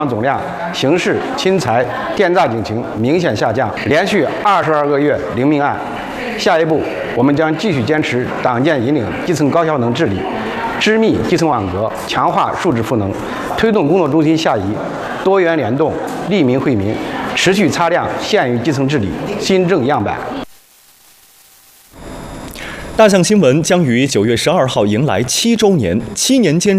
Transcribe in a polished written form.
总量、刑事、侵财、电诈警情明显下降，连续22个月零命案。下一步，我们将继续坚持党建引领基层高效能治理，织密基层网格，强化数字赋能，推动工作中心下移，多元联动，利民惠民，持续擦亮县域基层治理新政样板。 大象新闻将于9月12号迎来7周年，7年间。